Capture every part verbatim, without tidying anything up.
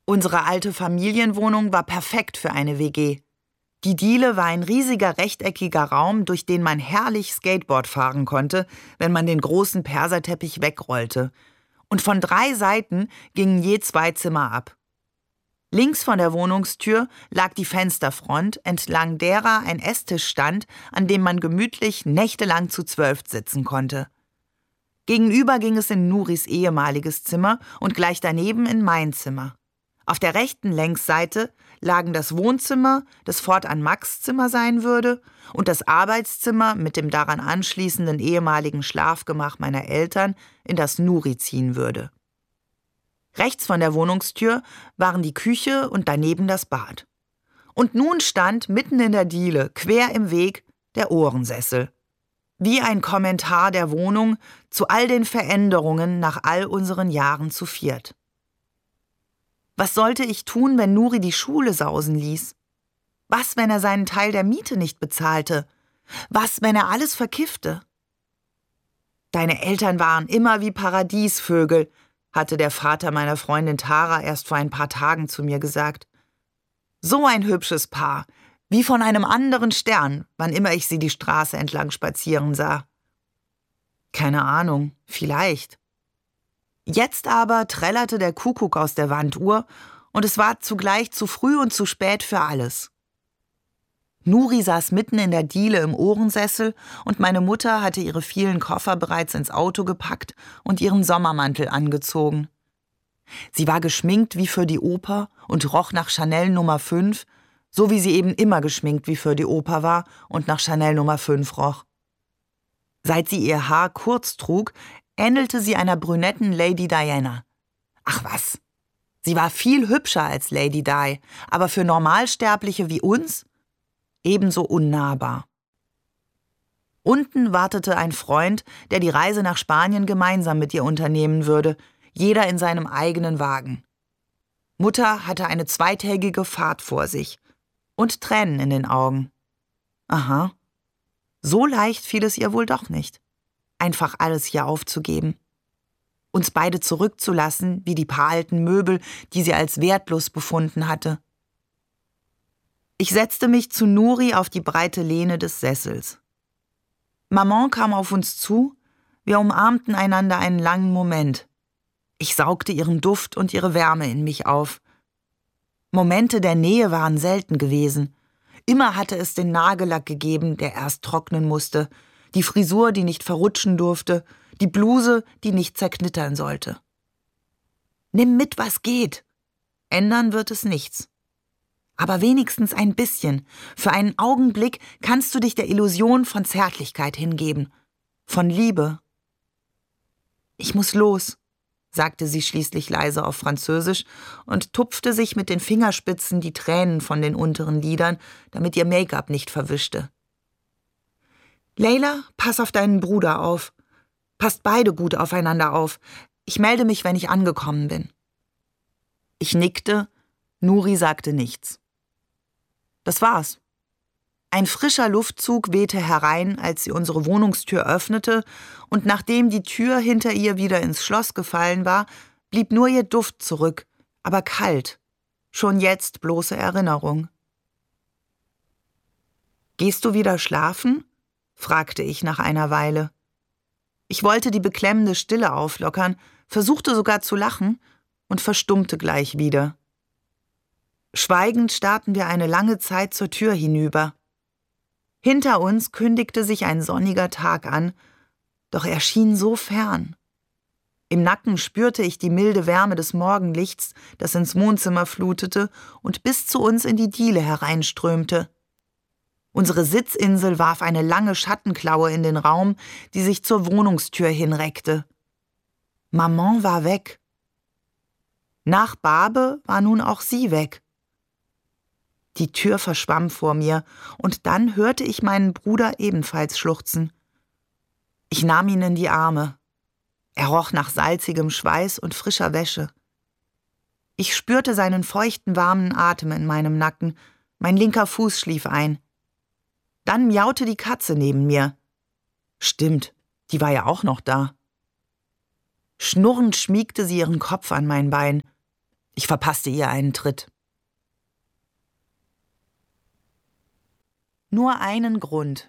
Unsere alte Familienwohnung war perfekt für eine W G. Die Diele war ein riesiger rechteckiger Raum, durch den man herrlich Skateboard fahren konnte, wenn man den großen Perserteppich wegrollte. Und von drei Seiten gingen je zwei Zimmer ab. Links von der Wohnungstür lag die Fensterfront, entlang derer ein Esstisch stand, an dem man gemütlich nächtelang zu zwölf sitzen konnte. Gegenüber ging es in Nuris ehemaliges Zimmer und gleich daneben in mein Zimmer. Auf der rechten Längsseite lagen das Wohnzimmer, das fortan Max' Zimmer sein würde, und das Arbeitszimmer mit dem daran anschließenden ehemaligen Schlafgemach meiner Eltern, in das Nuri ziehen würde. Rechts von der Wohnungstür waren die Küche und daneben das Bad. Und nun stand mitten in der Diele, quer im Weg, der Ohrensessel. Wie ein Kommentar der Wohnung zu all den Veränderungen nach all unseren Jahren zu viert. Was sollte ich tun, wenn Nuri die Schule sausen ließ? Was, wenn er seinen Teil der Miete nicht bezahlte? Was, wenn er alles verkiffte? Deine Eltern waren immer wie Paradiesvögel, hatte der Vater meiner Freundin Tara erst vor ein paar Tagen zu mir gesagt. So ein hübsches Paar, wie von einem anderen Stern, wann immer ich sie die Straße entlang spazieren sah. Keine Ahnung, vielleicht. Jetzt aber trällerte der Kuckuck aus der Wanduhr und es war zugleich zu früh und zu spät für alles. Nuri saß mitten in der Diele im Ohrensessel und meine Mutter hatte ihre vielen Koffer bereits ins Auto gepackt und ihren Sommermantel angezogen. Sie war geschminkt wie für die Oper und roch nach Chanel Nummer fünf, so wie sie eben immer geschminkt wie für die Oper war und nach Chanel Nummer fünf roch. Seit sie ihr Haar kurz trug, ähnelte sie einer brünetten Lady Diana. Ach was, sie war viel hübscher als Lady Di, aber für Normalsterbliche wie uns ebenso unnahbar. Unten wartete ein Freund, der die Reise nach Spanien gemeinsam mit ihr unternehmen würde, jeder in seinem eigenen Wagen. Mutter hatte eine zweitägige Fahrt vor sich und Tränen in den Augen. Aha, so leicht fiel es ihr wohl doch nicht, einfach alles hier aufzugeben. Uns beide zurückzulassen, wie die paar alten Möbel, die sie als wertlos befunden hatte. Ich setzte mich zu Nuri auf die breite Lehne des Sessels. Maman kam auf uns zu, wir umarmten einander einen langen Moment. Ich saugte ihren Duft und ihre Wärme in mich auf. Momente der Nähe waren selten gewesen. Immer hatte es den Nagellack gegeben, der erst trocknen musste, die Frisur, die nicht verrutschen durfte, die Bluse, die nicht zerknittern sollte. Nimm mit, was geht. Ändern wird es nichts. Aber wenigstens ein bisschen. Für einen Augenblick kannst du dich der Illusion von Zärtlichkeit hingeben. Von Liebe. Ich muss los, sagte sie schließlich leise auf Französisch und tupfte sich mit den Fingerspitzen die Tränen von den unteren Lidern, damit ihr Make-up nicht verwischte. Leila, pass auf deinen Bruder auf. Passt beide gut aufeinander auf. Ich melde mich, wenn ich angekommen bin. Ich nickte, Nuri sagte nichts. Das war's. Ein frischer Luftzug wehte herein, als sie unsere Wohnungstür öffnete, und nachdem die Tür hinter ihr wieder ins Schloss gefallen war, blieb nur ihr Duft zurück, aber kalt, schon jetzt bloße Erinnerung. »Gehst du wieder schlafen?« fragte ich nach einer Weile. Ich wollte die beklemmende Stille auflockern, versuchte sogar zu lachen und verstummte gleich wieder. Schweigend starrten wir eine lange Zeit zur Tür hinüber. Hinter uns kündigte sich ein sonniger Tag an, doch er schien so fern. Im Nacken spürte ich die milde Wärme des Morgenlichts, das ins Wohnzimmer flutete und bis zu uns in die Diele hereinströmte. Unsere Sitzinsel warf eine lange Schattenklaue in den Raum, die sich zur Wohnungstür hinreckte. Maman war weg. Nach Barbe war nun auch sie weg. Die Tür verschwamm vor mir, und dann hörte ich meinen Bruder ebenfalls schluchzen. Ich nahm ihn in die Arme. Er roch nach salzigem Schweiß und frischer Wäsche. Ich spürte seinen feuchten, warmen Atem in meinem Nacken, mein linker Fuß schlief ein. Dann miaute die Katze neben mir. Stimmt, die war ja auch noch da. Schnurrend schmiegte sie ihren Kopf an mein Bein. Ich verpasste ihr einen Tritt. Nur einen Grund.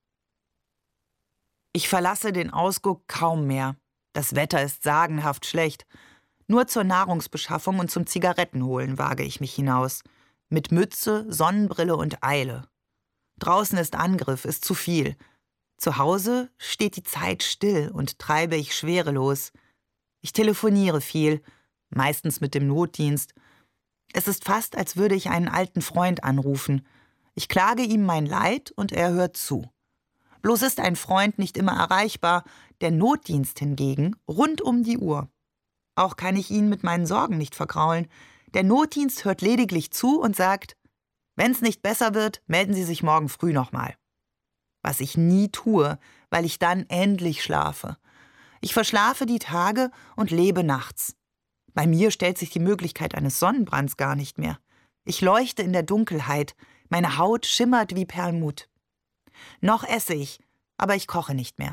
Ich verlasse den Ausguck kaum mehr. Das Wetter ist sagenhaft schlecht. Nur zur Nahrungsbeschaffung und zum Zigarettenholen wage ich mich hinaus. Mit Mütze, Sonnenbrille und Eile. Draußen ist Angriff, ist zu viel. Zu Hause steht die Zeit still und treibe ich schwerelos. Ich telefoniere viel, meistens mit dem Notdienst. Es ist fast, als würde ich einen alten Freund anrufen. Ich klage ihm mein Leid und er hört zu. Bloß ist ein Freund nicht immer erreichbar, der Notdienst hingegen rund um die Uhr. Auch kann ich ihn mit meinen Sorgen nicht vergraulen. Der Notdienst hört lediglich zu und sagt, wenn's nicht besser wird, melden Sie sich morgen früh nochmal. Was ich nie tue, weil ich dann endlich schlafe. Ich verschlafe die Tage und lebe nachts. Bei mir stellt sich die Möglichkeit eines Sonnenbrands gar nicht mehr. Ich leuchte in der Dunkelheit, meine Haut schimmert wie Perlmutt. Noch esse ich, aber ich koche nicht mehr.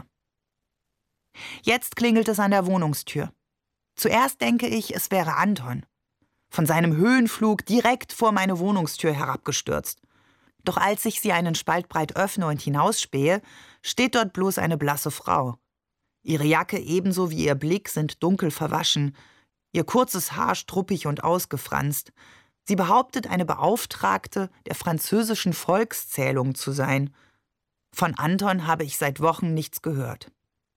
Jetzt klingelt es an der Wohnungstür. Zuerst denke ich, es wäre Anton. Von seinem Höhenflug direkt vor meine Wohnungstür herabgestürzt. Doch als ich sie einen Spalt breit öffne und hinausspähe, steht dort bloß eine blasse Frau. Ihre Jacke ebenso wie ihr Blick sind dunkel verwaschen, ihr kurzes Haar struppig und ausgefranst. Sie behauptet, eine Beauftragte der französischen Volkszählung zu sein. Von Anton habe ich seit Wochen nichts gehört.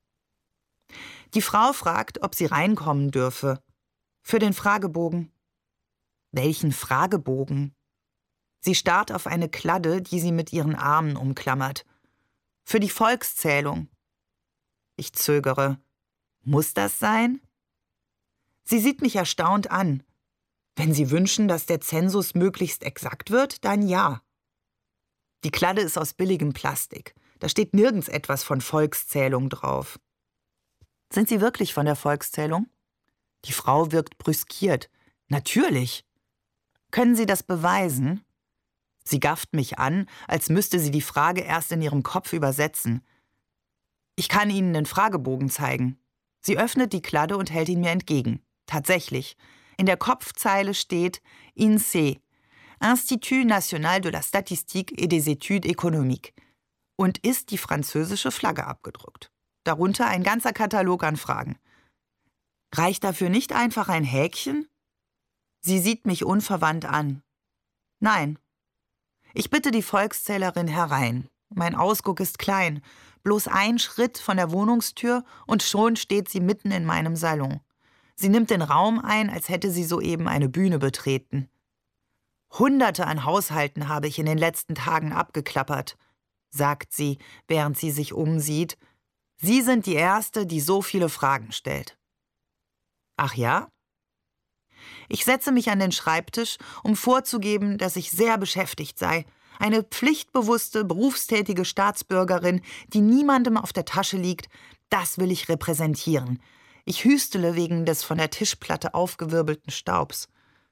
Die Frau fragt, ob sie reinkommen dürfe. Für den Fragebogen. Welchen Fragebogen? Sie starrt auf eine Kladde, die sie mit ihren Armen umklammert. Für die Volkszählung. Ich zögere. Muss das sein? Sie sieht mich erstaunt an. Wenn Sie wünschen, dass der Zensus möglichst exakt wird, dann ja. Die Kladde ist aus billigem Plastik. Da steht nirgends etwas von Volkszählung drauf. Sind Sie wirklich von der Volkszählung? Die Frau wirkt brüskiert. Natürlich. Können Sie das beweisen? Sie gafft mich an, als müsste sie die Frage erst in ihrem Kopf übersetzen. Ich kann Ihnen den Fragebogen zeigen. Sie öffnet die Kladde und hält ihn mir entgegen. Tatsächlich. In der Kopfzeile steht I N S E E, Institut National de la Statistique et des Études Économiques, und ist die französische Flagge abgedruckt. Darunter ein ganzer Katalog an Fragen. Reicht dafür nicht einfach ein Häkchen? Sie sieht mich unverwandt an. Nein. Ich bitte die Volkszählerin herein. Mein Ausguck ist klein, bloß ein Schritt von der Wohnungstür und schon steht sie mitten in meinem Salon. Sie nimmt den Raum ein, als hätte sie soeben eine Bühne betreten. Hunderte an Haushalten habe ich in den letzten Tagen abgeklappert, sagt sie, während sie sich umsieht. Sie sind die Erste, die so viele Fragen stellt. Ach ja? Ich setze mich an den Schreibtisch, um vorzugeben, dass ich sehr beschäftigt sei. Eine pflichtbewusste, berufstätige Staatsbürgerin, die niemandem auf der Tasche liegt, das will ich repräsentieren. Ich hüstele wegen des von der Tischplatte aufgewirbelten Staubs.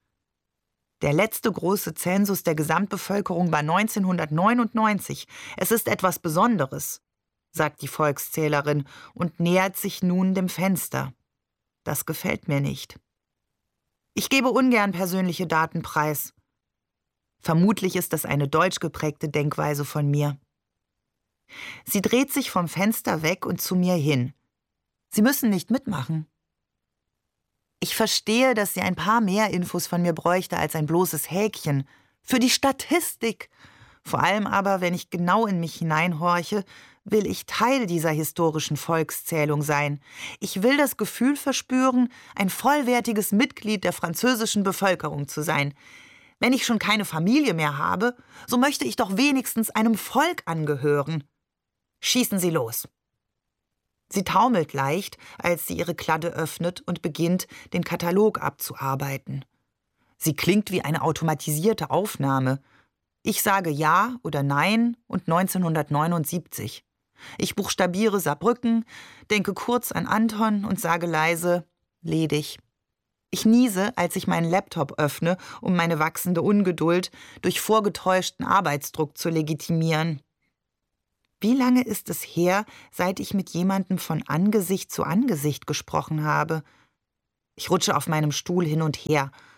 Der letzte große Zensus der Gesamtbevölkerung war neunzehnhundertneunundneunzig. Es ist etwas Besonderes, sagt die Volkszählerin und nähert sich nun dem Fenster. Das gefällt mir nicht. Ich gebe ungern persönliche Daten preis. Vermutlich ist das eine deutsch geprägte Denkweise von mir. Sie dreht sich vom Fenster weg und zu mir hin. Sie müssen nicht mitmachen. Ich verstehe, dass sie ein paar mehr Infos von mir bräuchte als ein bloßes Häkchen. Für die Statistik. Vor allem aber, wenn ich genau in mich hineinhorche, will ich Teil dieser historischen Volkszählung sein. Ich will das Gefühl verspüren, ein vollwertiges Mitglied der französischen Bevölkerung zu sein. Wenn ich schon keine Familie mehr habe, so möchte ich doch wenigstens einem Volk angehören. Schießen Sie los. Sie taumelt leicht, als sie ihre Kladde öffnet und beginnt, den Katalog abzuarbeiten. Sie klingt wie eine automatisierte Aufnahme. Ich sage Ja oder Nein und neunzehnhundertneunundsiebzig. Ich buchstabiere Saarbrücken, denke kurz an Anton und sage leise ledig. Ich niese, als ich meinen Laptop öffne, um meine wachsende Ungeduld durch vorgetäuschten Arbeitsdruck zu legitimieren. Wie lange ist es her, seit ich mit jemandem von Angesicht zu Angesicht gesprochen habe? Ich rutsche auf meinem Stuhl hin und her.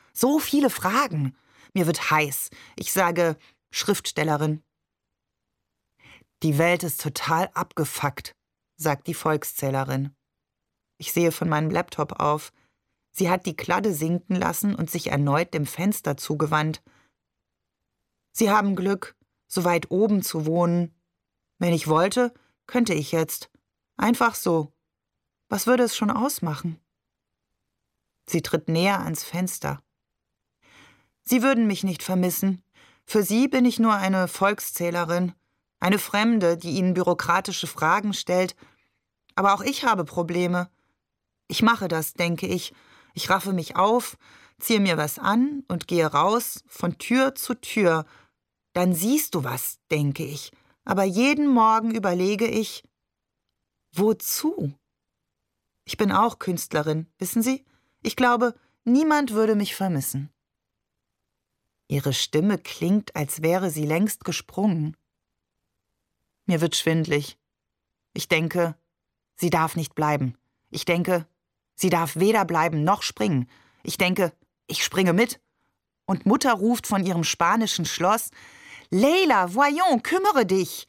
So viele Fragen. Mir wird heiß. Ich sage Schriftstellerin. Die Welt ist total abgefuckt, sagt die Volkszählerin. Ich sehe von meinem Laptop auf. Sie hat die Kladde sinken lassen und sich erneut dem Fenster zugewandt. Sie haben Glück, so weit oben zu wohnen. Wenn ich wollte, könnte ich jetzt. Einfach so. Was würde es schon ausmachen? Sie tritt näher ans Fenster. Sie würden mich nicht vermissen. Für Sie bin ich nur eine Volkszählerin, eine Fremde, die Ihnen bürokratische Fragen stellt. Aber auch ich habe Probleme. Ich mache das, denke ich. Ich raffe mich auf, ziehe mir was an und gehe raus, von Tür zu Tür. Dann siehst du was, denke ich. Aber jeden Morgen überlege ich, wozu? Ich bin auch Künstlerin, wissen Sie? Ich glaube, niemand würde mich vermissen. Ihre Stimme klingt, als wäre sie längst gesprungen. Mir wird schwindlig. Ich denke, sie darf nicht bleiben. Ich denke, sie darf weder bleiben noch springen. Ich denke, ich springe mit. Und Mutter ruft von ihrem spanischen Schloss, »Leila, voyons, kümmere dich!«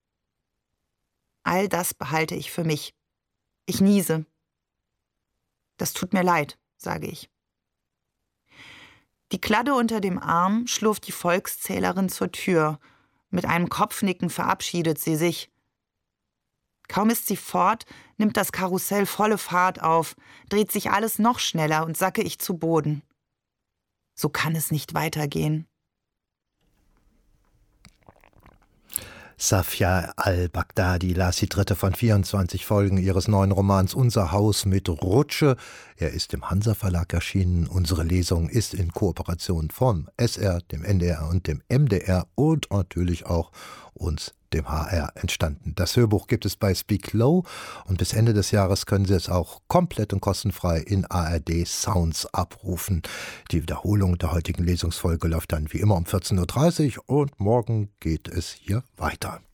All das behalte ich für mich. Ich niese. Das tut mir leid, sage ich. Die Kladde unter dem Arm schlurft die Volkszählerin zur Tür. Mit einem Kopfnicken verabschiedet sie sich. Kaum ist sie fort, nimmt das Karussell volle Fahrt auf, dreht sich alles noch schneller und sacke ich zu Boden. So kann es nicht weitergehen. Safia al-Baghdadi las die dritte von vierundzwanzig Folgen ihres neuen Romans Unser Haus mit Rutsche. Er ist im Hansa Verlag erschienen. Unsere Lesung ist in Kooperation vom S R, dem N D R und dem M D R und natürlich auch uns, dem H R, entstanden. Das Hörbuch gibt es bei Speak Low und bis Ende des Jahres können Sie es auch komplett und kostenfrei in A R D Sounds abrufen. Die Wiederholung der heutigen Lesungsfolge läuft dann wie immer um vierzehn Uhr dreißig und morgen geht es hier weiter.